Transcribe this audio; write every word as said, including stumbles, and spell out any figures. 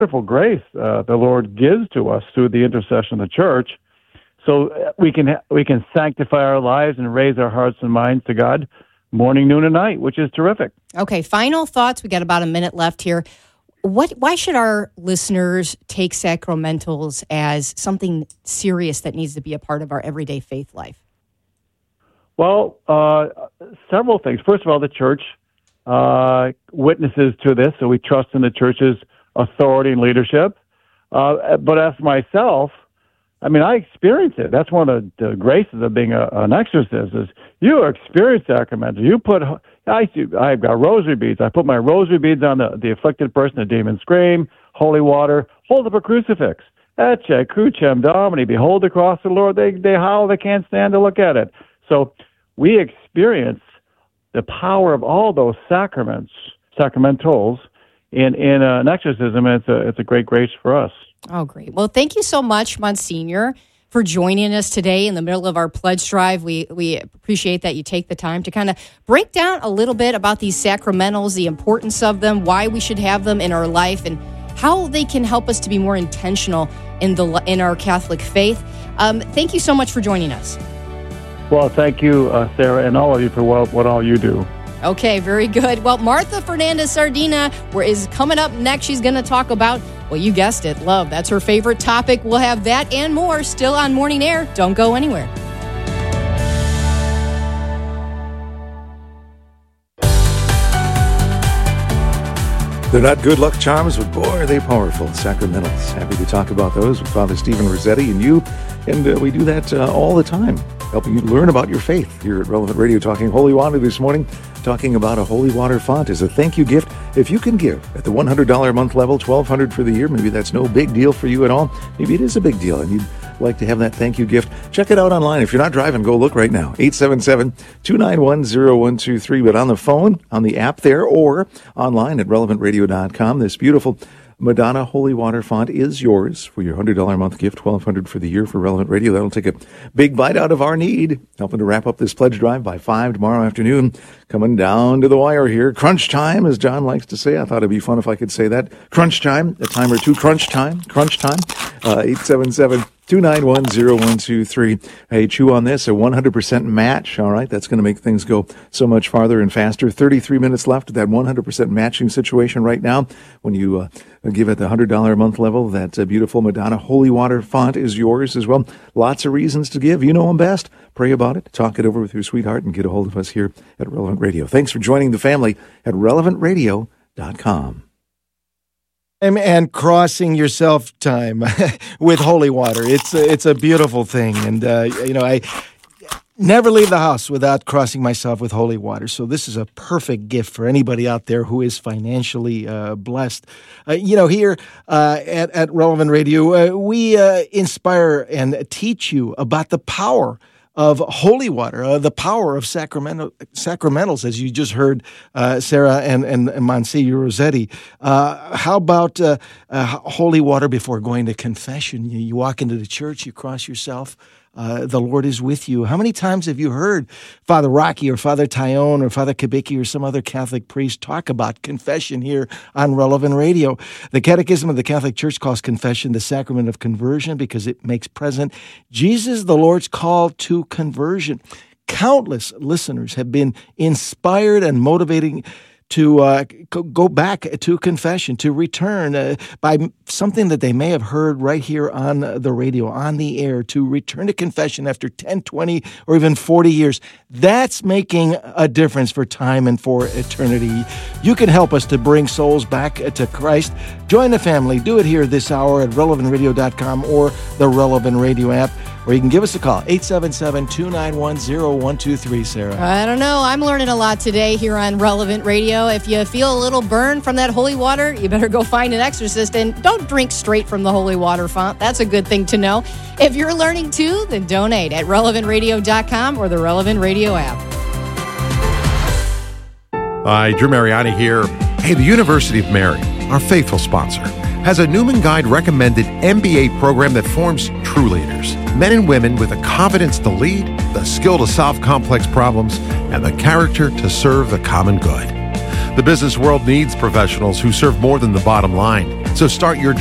wonderful grace uh, the Lord gives to us through the intercession of the church, so we can we can sanctify our lives and raise our hearts and minds to God morning, noon, and night, which is terrific. Okay, final thoughts. We got about a minute left here. What? Why should our listeners take sacramentals as something serious that needs to be a part of our everyday faith life? Well, uh, several things. First of all, the church uh, witnesses to this, so we trust in the church's authority and leadership. Uh, but as myself, I mean, I experience it. That's one of the, the graces of being a, an exorcist is you experience sacramental. You put, I, I've got rosary beads. I put my rosary beads on the, the afflicted person, the demon scream, holy water, hold up a crucifix. Ecce crucem Domini, behold the cross of the Lord. They, they howl, they can't stand to look at it. So we experience the power of all those sacraments, sacramentals, in, in uh, an exorcism, and it's a, it's a great grace for us. Oh, great. Well, thank you so much, Monsignor, for joining us today in the middle of our pledge drive. We we appreciate that you take the time to kind of break down a little bit about these sacramentals, the importance of them, why we should have them in our life, and how they can help us to be more intentional in the in our Catholic faith. Um, thank you so much for joining us. Well, thank you, uh, Sarah, and all of you for what, what all you do. Okay, very good. Well, Martha Fernandez Sardina is coming up next. She's going to talk about, well, you guessed it, love. That's her favorite topic. We'll have that and more still on Morning Air. Don't go anywhere. They're not good luck charms, but boy, are they powerful. Sacramentals. Happy to talk about those with Father Stephen Rossetti and you. And uh, we do that uh, all the time, helping you learn about your faith here at Relevant Radio, talking Holy Water this morning, talking about a holy water font as a thank you gift. If you can give at the one hundred dollars a month level, twelve hundred dollars for the year, maybe that's no big deal for you at all. Maybe it is a big deal and you'd like to have that thank you gift. Check it out online. If you're not driving, go look right now. eight seven seven, two nine one, zero one two three. But on the phone, on the app there, or online at relevant radio dot com, this beautiful Madonna Holy Water font is yours for your one hundred dollars a month gift, twelve hundred dollars for the year for Relevant Radio. That'll take a big bite out of our need, helping to wrap up this pledge drive by five tomorrow afternoon. Coming down to the wire here. Crunch time, as John likes to say. I thought it'd be fun if I could say that. Crunch time, a time or two. Crunch time, crunch time. Uh, eight seven seven, two nine one, zero one two three. Hey, chew on this, a one hundred percent match. All right, that's going to make things go so much farther and faster. thirty-three minutes left of that one hundred percent matching situation right now. When you uh, give at the one hundred dollars a month level, that uh, beautiful Madonna Holy Water font is yours as well. Lots of reasons to give. You know them best. Pray about it. Talk it over with your sweetheart and get a hold of us here at Relevant Radio. Thanks for joining the family at relevant radio dot com. And crossing yourself time with holy water. It's a, it's a beautiful thing. And, uh, you know, I never leave the house without crossing myself with holy water. So this is a perfect gift for anybody out there who is financially uh, blessed. Uh, you know, here uh, at, at Relevant Radio, uh, we uh, inspire and teach you about the power of holy water, uh, the power of sacramental, sacramentals, as you just heard uh, Sarah and, and, and Monsignor Rossetti. Uh, how about uh, uh, holy water before going to confession? You, you walk into the church, you cross yourself. Uh, the Lord is with you. How many times have you heard Father Rocky or Father Tyone or Father Kubicki or some other Catholic priest talk about confession here on Relevant Radio? The Catechism of the Catholic Church calls confession the sacrament of conversion because it makes present Jesus, the Lord's call to conversion. Countless listeners have been inspired and motivating to uh, go back to confession, to return uh, by something that they may have heard right here on the radio, on the air, to return to confession after ten, twenty, or even forty years. That's making a difference for time and for eternity. You can help us to bring souls back to Christ. Join the family. Do it here this hour at relevant radio dot com or the Relevant Radio app. Or you can give us a call, eight seven seven, two nine one, zero one two three, Sarah. I don't know. I'm learning a lot today here on Relevant Radio. If you feel a little burn from that holy water, you better go find an exorcist. And don't drink straight from the holy water font. That's a good thing to know. If you're learning too, then donate at relevant radio dot com or the Relevant Radio app. Hi, Drew Mariani here. Hey, the University of Mary, our faithful sponsor, has a Newman Guide recommended M B A program that forms true leaders. Men and women with the confidence to lead, the skill to solve complex problems, and the character to serve the common good. The business world needs professionals who serve more than the bottom line. So start your